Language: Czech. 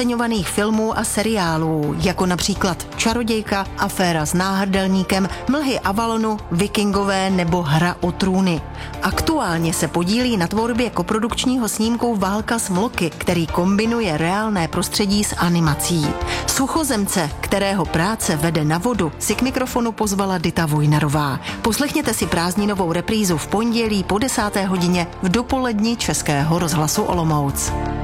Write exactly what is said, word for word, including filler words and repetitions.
oceňovaných filmů a seriálů, jako například Čarodějka, Aféra s náhrdelníkem, Mlhy Avalonu, Vikingové nebo Hra o trůny. Aktuálně se podílí na tvorbě koprodukčního snímku Válka s vlky, který kombinuje reálné prostředí s animací. Suchozemce, kterého práce vede na vodu, si k mikrofonu pozvala Dita Vojnarová. Poslechněte si prázdninovou reprízu v pondělí po desáté hodině v dopoledni Českého rozhlasu Olomouc.